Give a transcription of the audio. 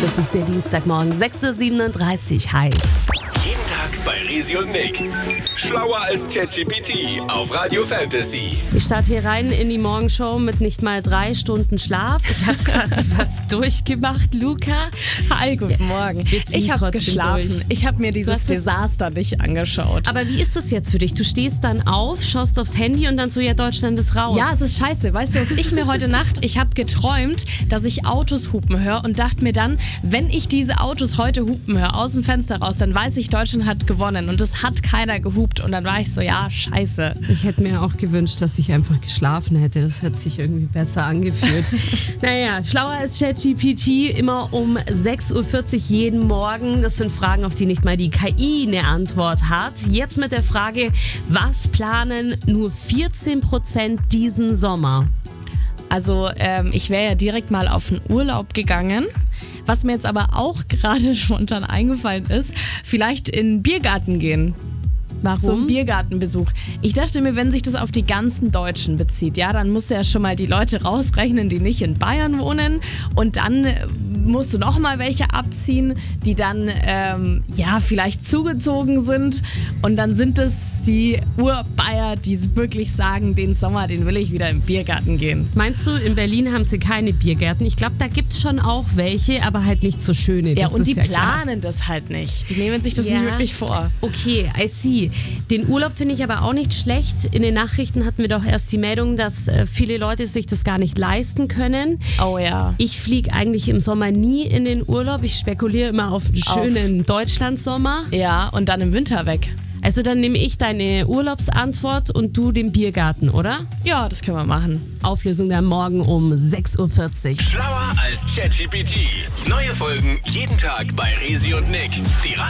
Das ist der Dienstagmorgen, 6.37 Uhr. Hi. Jeden Tag bei Resi und Nick. Schlauer als ChatGPT auf Radio Fantasy. Ich starte hier rein in die Morgenshow mit nicht mal 3 Stunden Schlaf. Ich habe quasi was durchgemacht, Luca. Hi, guten Morgen. Ich habe geschlafen. Durch. Ich habe mir dieses Desaster nicht angeschaut. Aber wie ist das jetzt für dich? Du stehst dann auf, schaust aufs Handy und dann so, ja, Deutschland ist raus. Ja, es ist scheiße. Weißt du, was ich mir heute Nacht, ich habe geträumt, dass ich Autos hupen höre und dachte mir dann, wenn ich diese Autos heute hupen höre, aus dem Fenster raus, dann weiß ich, Deutschland hat gewonnen. Und es hat keiner gehupt. Und dann war ich so, ja, scheiße. Ich hätte mir auch gewünscht, dass ich einfach geschlafen hätte. Das hat sich irgendwie besser angefühlt. Naja, schlauer als ChatGPT, immer um 6.40 Uhr jeden Morgen. Das sind Fragen, auf die nicht mal die KI eine Antwort hat. Jetzt mit der Frage, was planen nur 14% diesen Sommer? Also ich wäre ja direkt mal auf einen Urlaub gegangen. Was mir jetzt aber auch gerade spontan eingefallen ist, vielleicht in den Biergarten gehen. Warum? So ein Biergartenbesuch. Ich dachte mir, wenn sich das auf die ganzen Deutschen bezieht, ja, dann musst du ja schon mal die Leute rausrechnen, die nicht in Bayern wohnen. Und dann musst du noch mal welche abziehen, die dann vielleicht zugezogen sind. Und dann sind es die Urbayer, die wirklich sagen, den Sommer, den will ich wieder im Biergarten gehen. Meinst du, in Berlin haben sie keine Biergärten? Ich glaube, da gibt es schon auch welche, aber halt nicht so schöne. Ja, das und ist die ja klar. planen das halt nicht. Die nehmen sich das nicht wirklich vor. Okay, I see. Den Urlaub finde ich aber auch nicht schlecht. In den Nachrichten hatten wir doch erst die Meldung, dass viele Leute sich das gar nicht leisten können. Oh ja. Ich fliege eigentlich im Sommer nie in den Urlaub. Ich spekuliere immer auf einen schönen Deutschlandsommer. Ja, und dann im Winter weg. Also dann nehme ich deine Urlaubsantwort und du den Biergarten, oder? Ja, das können wir machen. Auflösung dann morgen um 6.40 Uhr. Schlauer als ChatGPT. Neue Folgen jeden Tag bei Resi und Nick. Die